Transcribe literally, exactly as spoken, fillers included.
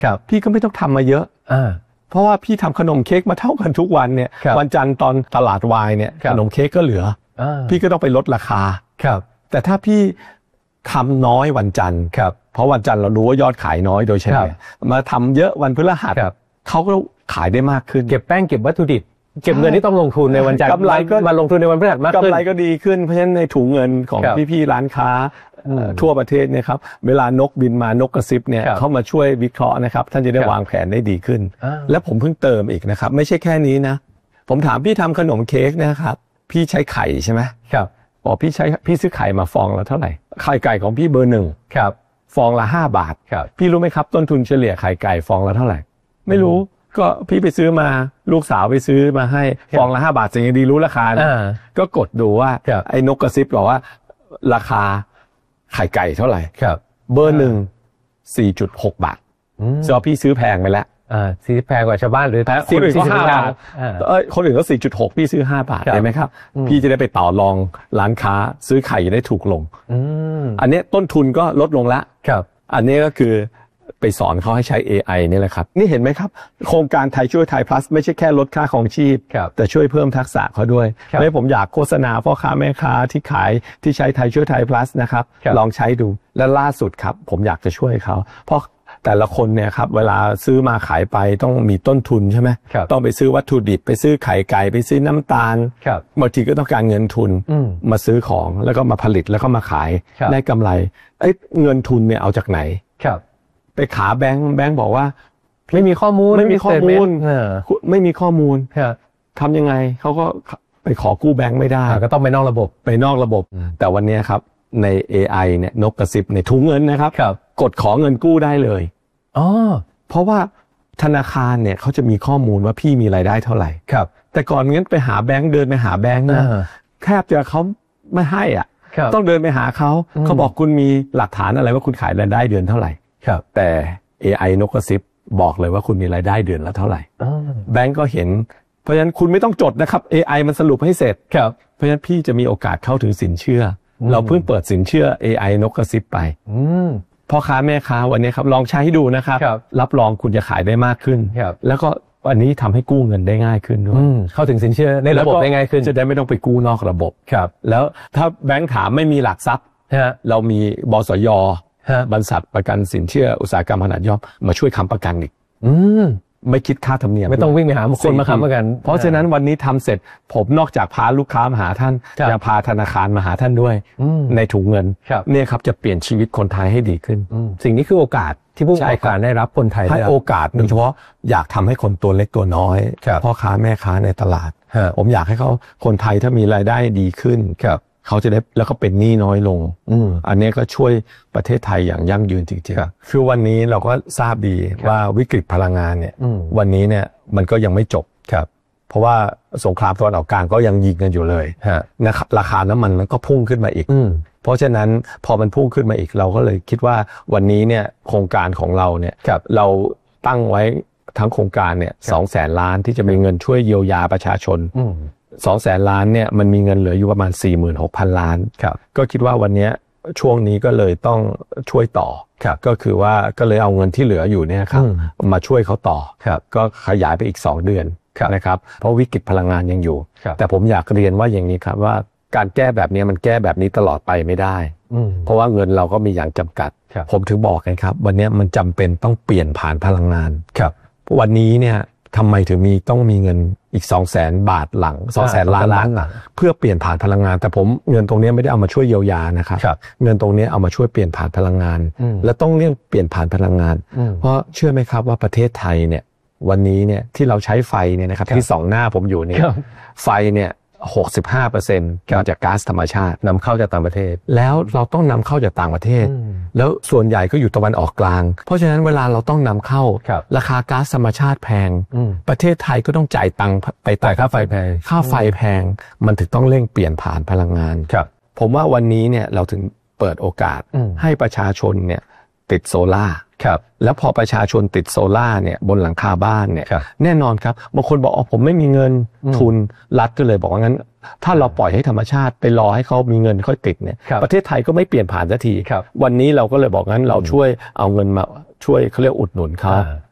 ครับพี่ก็ไม่ต้องทำมาเยอะอ่าเพราะว่าพี่ทำขนมเค้กมาเท่ากันทุกวันเนี่ยวันจันทร์ตอนตลาดวายเนี่ยขนมเค้กก็เหลือพี่ก็ต้องไปลดราคาครับแต่ถ้าพี่ทำน้อยวันจันทร์เพราะวันจันทร์เรารู้ว่ายอดขายน้อยโดยเฉลี่ยมาทำเยอะวันพฤหัสเขาก็ขายได้มากขึ้นเก็บแป้งเก็บวัตถุดิบเก็บเงินที่ต้องลงทุนในวันจันทร์กำไรก็มาลงทุนในวันพฤหัสมากขึ้นกำไรก็ดีขึ้นเพราะฉะนั้นในถุงเงินของพี่ๆร้านค้าทั่วประเทศเนี่ยครับเวลานกบินมานกกระซิบเนี่ยเขามาช่วยวิเคราะห์นะครับท่านจะได้วางแผนได้ดีขึ้นและผมเพิ่งเติมอีกนะครับไม่ใช่แค่นี้นะผมถามพี่ทำขนมเค้กนะครับพี่ใช้ไข่ใช่ไหมครับบอกพี่ใช้พี่ซื้อไข่มาฟองละเท่าไหร่ไข่ไก่ของพี่เบอร์หนึ่งครับฟองละห้าบาทครับพี่รู้ไหมครับต้นทุนเฉลี่ยไข่ไก่ฟองละเท่าไหร่ไม่รู้ก็พี่ไปซื้อมาลูกสาวไปซื้อมาให้ฟองละห้าบาทสิ่งดีรู้ราคานะก็กดดูว่าไอ้นกกระซิบบอกว่าราคาไข่ไก่เท่าไหร่ครับเบอร์หนึ่งสี่จุดหกบาทซอพี่ซื้อแพงไปแล้วอ่าซื้อแพงกว่าชาวบ้านหรือคนอื่นก็ห้าบาทเอ้ยคนอื่นก็สี่จุดหกพี่ซื้อห้าบาทได้ไหมครับพี่จะได้ไปต่อรองร้านค้าซื้อไข่ได้ถูกลงอันนี้ต้นทุนก็ลดลงแล้วครับอันนี้ก็คือไปสอนเขาให้ใช้ เอ ไอ นี่แหละครับนี่เห็นไหมครับโครงการไทยช่วยไทย plus ไม่ใช่แค่ลดค่าของชีพแต่ช่วยเพิ่มทักษะเขาด้วยและผมอยากโฆษณาพ่อค้าแม่ค้าที่ขายที่ใช้ไทยช่วยไทย plus นะครับลองใช้ดูและล่าสุดครับผมอยากจะช่วยเขาเพราะแต่ละคนเนี่ยครับเวลาซื้อมาขายไปต้องมีต้นทุนใช่ไหมต้องไปซื้อวัตถุดิบไปซื้อไข่ไก่ไปซื้อน้ำตาลบางทีก็ต้องการเงินทุนมาซื้อของแล้วก็มาผลิตแล้วก็มาขายได้กำไรไอ้เงินทุนเนี่ยเอาจากไหนไปขาแบงค์แบงค์บอกว่าไม่มีข้อมูลไม่มีข้อมูลไม่มีข้อมูลทำยังไงเขาก็ไปขอกู้แบงค์ไม่ได้ก็ต้องไปนอกระบบไปนอกระบบแต่วันนี้ครับใน เอ ไอ เนี่ยนกกระซิบในถุงเงินนะครับกดขอเงินกู้ได้เลยอ๋อเพราะว่าธนาคารเนี่ยเขาจะมีข้อมูลว่าพี่มีรายได้เท่าไหร่ครับแต่ก่อนงั้นไปหาแบงค์เดินไปหาแบงค์นะแทบจะเขาไม่ให้อ่ะต้องเดินไปหาเขาเขาบอกคุณมีหลักฐานอะไรว่าคุณขายรายได้เดือนเท่าไหร่ครับแต่ เอ ไอ นกกระซิบบอกเลยว่าคุณมีรายได้เดือนละเท่าไหร่แบงก์ก็เห็นเพราะฉะนั้นคุณไม่ต้องจดนะครับ เอ ไอ มันสรุปให้เสร็จครับเพราะฉะนั้นพี่จะมีโอกาสเข้าถึงสินเชื่อเราเพิ่งเปิดสินเชื่อ เอ ไอ นกกระซิบไปพ่อค้าแม่ค้าวันนี้ครับลองใช้ให้ดูนะครับรับรองคุณจะขายได้มากขึ้นแล้วก็วันนี้ทำให้กู้เงินได้ง่ายขึ้นด้วยเข้าถึงสินเชื่อในระบบได้ง่ายขึ้นจะได้ไม่ต้องไปกู้นอกระบบครับแล้วถ้าแบงก์ถามไม่มีหลักทรัพย์เรามีบสย.บริษัทประกันสินเชื่ออุตสาหกรรมขนาดย่อมมาช่วยค้ำประกันอีกอืมไม่คิดค่าธรรมเนียมไม่ต้องวิ่งไปหาคนมาค้ำประกันเพราะฉะนั้นวันนี้ทำเสร็จผมนอกจากพาลูกค้ามาหาท่านจะพาธนาคารมาหาท่านด้วยในถุงเงินเนี่ยครับจะเปลี่ยนชีวิตคนไทยให้ดีขึ้นสิ่งนี้คือโอกาสที่ผู้ประกอบการได้รับคนไทยให้โอกาสโดยเฉพาะอยากทำให้คนตัวเล็กตัวน้อยพ่อค้าแม่ค้าในตลาดผมอยากให้เขาคนไทยถ้ามีรายได้ดีขึ้นเขาจะได้แล้วก็เป็นหนี้น้อยลง อ, อันนี้ก็ช่วยประเทศไทยอย่างยั่งยืนจริงๆคือวันนี้เราก็ทราบดีว่าวิกฤตพลังงานเนี่ยวันนี้เนี่ยมันก็ยังไม่จบครับเพราะว่าสงครามตะวันออกกลางก็ยังยิงกันอยู่เลยนะครับราคาน้ำมันมันก็พุ่งขึ้นมาอีกเพราะฉะนั้นพอมันพุ่งขึ้นมาอีกเราก็เลยคิดว่าวันนี้เนี่ยโครงการของเราเนี่ยเราตั้งไว้ทั้งโครงการเนี่ยสองแสนล้านที่จะมีเงินช่วยเยียวยาประชาชนสองแสนล้านเนี่ยมันมีเงินเหลืออยู่ประมาณ สี่หมื่นหกพัน ล้านก็คิดว่าวันนี้ช่วงนี้ก็เลยต้องช่วยต่อก็คือว่าก็เลยเอาเงินที่เหลืออยู่เนี่ยครับมาช่วยเขาต่อก็ขยายไปอีกสองเดือนนะครับเพราะวิกฤตพลังงานยังอยู่แต่ผมอยากเรียนว่าอย่างนี้ครับว่าการแก้แบบนี้มันแก้แบบนี้ตลอดไปไม่ได้เพราะว่าเงินเราก็มีอย่างจำกัดผมถึงบอกไงครับวันนี้มันจำเป็นต้องเปลี่ยนผ่านพลังงานวันนี้เนี่ยทำไมถึงมีต้องมีเงินอีก สองแสน บาทหลัง สองแสน ล้านล้านหลังเพื่อเปลี่ยนผ่านพลังงานแต่ผมเงินตรงนี้ไม่ได้เอามาช่วยเยียวยานะครับเงินตรงนี้เอามาช่วยเปลี่ยนผ่านพลังงานและต้องเรื่องเปลี่ยนผ่านพลังงานเพราะเชื่อไหมครับว่าประเทศไทยเนี่ยวันนี้เนี่ยที่เราใช้ไฟเนี่ยนะครับที่สองหน้าผมอยู่เนี่ยไฟเนี่ย หกสิบห้าเปอร์เซ็นต์ มาจากก๊าซธรรมชาตินำเข้าจากต่างประเทศแล้วเราต้องนำเข้าจากต่างประเทศแล้วส่วนใหญ่ก็อยู่ตะวันออกกลางเพราะฉะนั้นเวลาเราต้องนำเข้าราคาก๊าซธรรมชาติแพงประเทศไทยก็ต้องจ่ายตังค์ไปจ่ายค่าไฟแพงค่าไฟแพงมันถึงต้องเร่งเปลี่ยนผ่านพลังงานผมว่าวันนี้เนี่ยเราถึงเปิดโอกาสให้ประชาชนเนี่ยติดโซล่าแล้วพอประชาชนติดโซล่าเนี่ยบนหลังคาบ้านเนี่ยแน่นอนครับบางคนบอกอ๋อผมไม่มีเงินทุนรัฐก็เลยบอกว่างั้นถ้าเราปล่อยให้ธรรมชาติไปรอให้เขามีเงินค่อยติดเนี่ยประเทศไทยก็ไม่เปลี่ยนผ่านสักทีวันนี้เราก็เลยบอกงั้นเราช่วยเอาเงินมาช่วยเขาเรียกอุดหนุนเขา